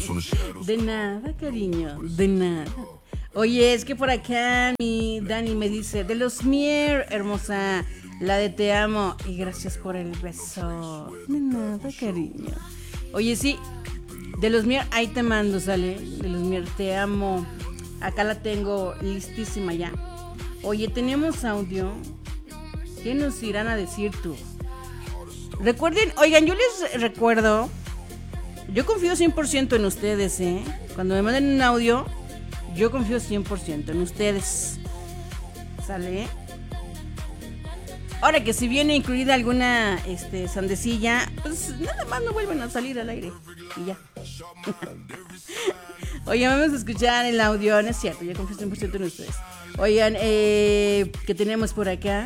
De nada, cariño, de nada. Oye, es que por acá mi Dani me dice, de los Mier, hermosa, la de te amo y gracias por el beso. De nada, cariño. Oye, sí, de los Mier, ahí te mando, ¿sale? De los Mier, te amo. Acá la tengo listísima ya. Oye, tenemos audio. ¿Qué nos irán a decir tú? Recuerden, oigan, yo les recuerdo, yo confío 100% en ustedes, ¿eh? Cuando me manden un audio, yo confío 100% en ustedes. ¿Sale? Ahora que si viene incluida alguna sandecilla, pues nada más no vuelven a salir al aire. Y ya. Oigan, vamos a escuchar el audio, no es cierto, yo confío 100% en ustedes. Oigan, ¿qué tenemos por acá?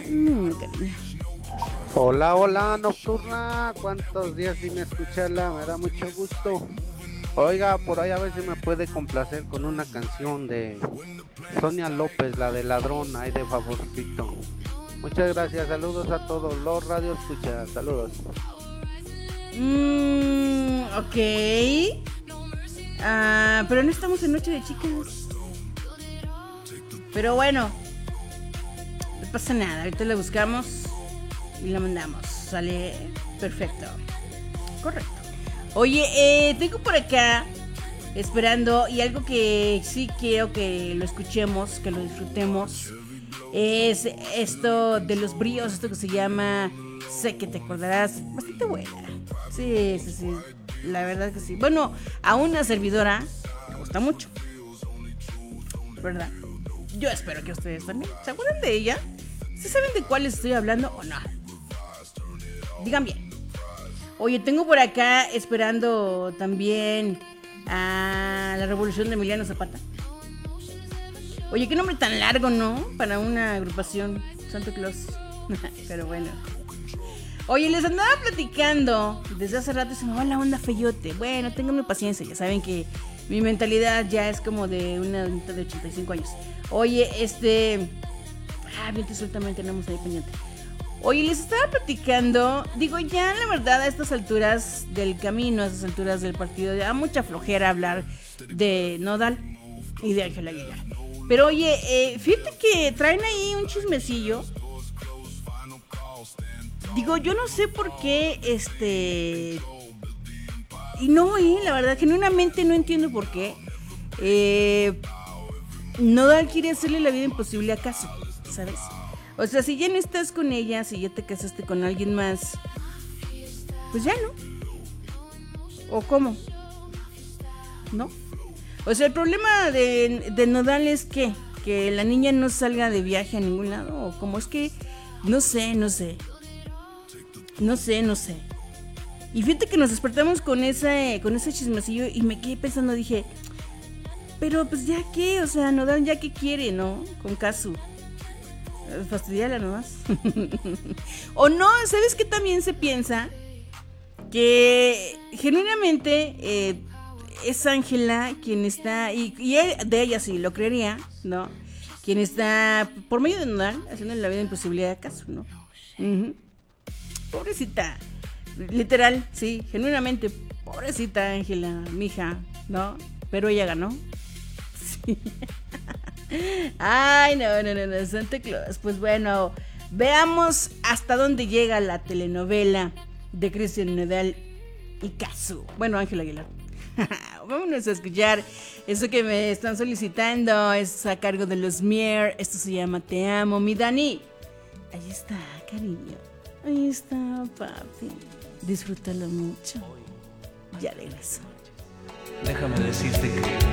Hola, hola, Nocturna. ¿Cuántos días sin escucharla? Me da mucho gusto. Oiga, por ahí a ver si me puede complacer con una canción de Sonia López, la de Ladrón, ahí de favorcito. Muchas gracias, saludos a todos los radio escuchas, saludos. Ok. Pero no estamos en Noche de Chicas. Pero bueno, no pasa nada, ahorita la buscamos y la mandamos. Sale perfecto. Correcto. Oye, tengo por acá esperando, y algo que sí quiero que lo escuchemos, que lo disfrutemos, es esto de los bríos, esto que se llama Sé que te acordarás. Bastante buena. Sí. La verdad que sí. Bueno, a una servidora me gusta mucho, ¿verdad? Yo espero que ustedes también. ¿Se acuerdan de ella? ¿Sí saben de cuál estoy hablando o no? Digan bien. Oye, tengo por acá esperando también a la Revolución de Emiliano Zapata. Oye, qué nombre tan largo, ¿no? Para una agrupación, Santa Claus. Pero bueno. Oye, les andaba platicando desde hace rato y se me va la onda feyote. Bueno, ténganme paciencia, ya saben que mi mentalidad ya es como de una adulta de 85 años. Oye, bien sueltamente tenemos ahí pendiente. Oye, les estaba platicando, digo, ya la verdad a estas alturas del camino, a estas alturas del partido, da mucha flojera hablar de Nodal y de Ángel Aguilar. Pero oye, fíjate que traen ahí un chismecillo. Digo, yo no sé por qué, y no, la verdad, genuinamente no entiendo por qué. Nodal quiere hacerle la vida imposible a Casu, ¿sabes? O sea, si ya no estás con ella, si ya te casaste con alguien más, pues ya no. ¿O cómo? ¿No? O sea, el problema de Nodal es que la niña no salga de viaje a ningún lado, o como es que, no sé. Y fíjate que nos despertamos con ese chismecillo y me quedé pensando, dije, pero pues ya qué, o sea, Nodal ya qué quiere, ¿no? Con Casu. Fastidiarla nomás. O no, ¿sabes qué también se piensa? Que genuinamente es Ángela quien está, y de ella sí lo creería, ¿no? Quien está, por medio de Nodal, haciendo la vida imposible a Casu, ¿no? Uh-huh. Pobrecita, literal, sí, genuinamente, pobrecita Ángela, mija, ¿no? Pero ella ganó. Sí. Ay, no, Santa Claus. Pues bueno, veamos hasta dónde llega la telenovela de Cristian Nodal y Casu. Bueno, Ángel Aguilar. Vámonos a escuchar eso que me están solicitando. Es a cargo de los Mier. Esto se llama Te Amo, mi Dani. Ahí está, cariño. Ahí está, papi. Disfrútalo mucho. Ya regreso. Déjame decirte que